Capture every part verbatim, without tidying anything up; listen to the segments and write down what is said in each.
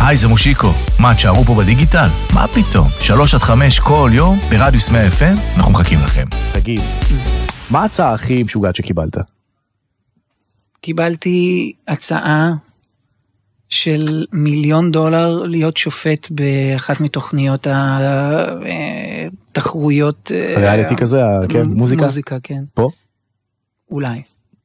היי, זה מושיקו. מה, תשארו פה בדיגיטל? מה פתאום? שלוש עד חמש כל יום, ברדיוס מאה אף אם, אנחנו מחכים לכם. תגיד, מה ההצעה הכי משוגעת שקיבלת? קיבלתי הצעה של מיליון דולר להיות שופט באחת מתוכניות התחרויות. ריאליטי כזה, כן? מוזיקה? מוזיקה, כן. פה? אולי.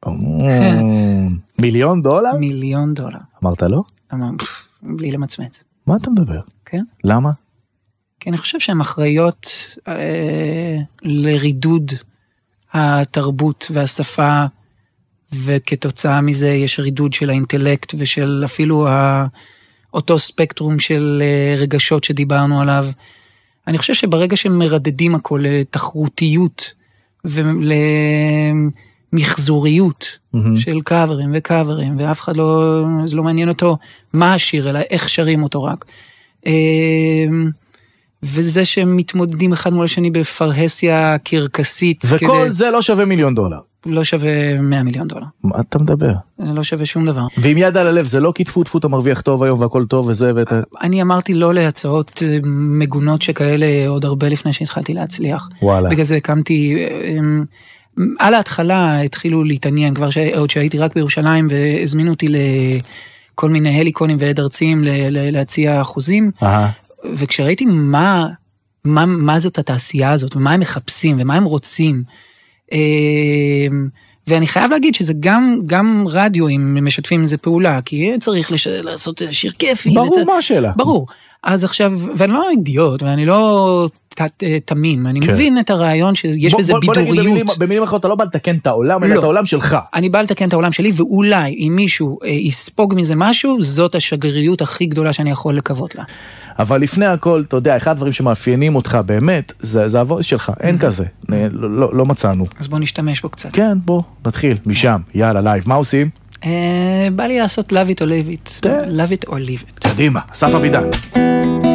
מיליון דולר? מיליון דולר. אמרת לא? אמרתי, בלי למצמץ. מה אתה מדבר? כן. למה? כי אני חושב שהן אחראיות אה, לרידוד התרבות והשפה, וכתוצאה מזה יש רידוד של האינטלקט, ושל אפילו ה, אותו ספקטרום של אה, רגשות שדיברנו עליו. אני חושב שברגע שמרדדים הכל לתחרותיות, ולמחזוריות mm-hmm. של קאברים וקאברים, ואף אחד לא, זה לא מעניין אותו מה השיר, אלא איך שרים אותו רק. וזה שהם מתמודדים אחד מול השני בפרהסיה קרקסית. וכל כדי... זה לא שווה מיליון דולר. לא שווה מאה מיליון דולר. מה אתה מדבר? זה לא שווה שום דבר. ועם יד על הלב, זה לא כתפו תפות המרוויח טוב היום והכל טוב וזה ואת... אני אמרתי לא להצעות מגונות שכאלה עוד הרבה לפני שהתחלתי להצליח. וואלה. בגלל זה הקמתי... על ההתחלה התחילו להתעניין, כבר עוד שהייתי רק בירושלים, והזמינו אותי לכל מיני הליקונים ועד ארציים להציע אחוזים. אהה. וכשראיתי מה, מה, מה זאת התעשייה הזאת, ומה הם מחפשים, ומה הם רוצים, ואני חייב להגיד שזה גם, גם רדיו, אם משתפים עם זה פעולה, כי צריך לש... לעשות שיר כיפי. ברור, לצ... מה השאלה? ברור. אז עכשיו, ואני לא אידיוט, ואני לא תמים, אני כן. מבין את הרעיון שיש בוא, בזה בוא, בידוריות. בוא נגיד, במילים, במילים אחרות, אתה לא בא לתקן את העולם, אלא לא. את העולם שלך. אני בא לתקן את העולם שלי, ואולי אם מישהו אה, יספוג מזה משהו, זאת השגריריות הכי גדולה שאני יכול לקוות לה. אבל לפני הכל, אתה יודע, אחד הדברים שמאפיינים אותך באמת, זה, זה הוויס שלך, אין כזה, לא, לא, לא מצאנו. אז בוא נשתמש בו קצת. כן, בוא, נתחיל, משם, יאללה, לייב, מה עושים? בא לי לעשות love it or leave it. love it or leave it. קדימה, אסף אבידן.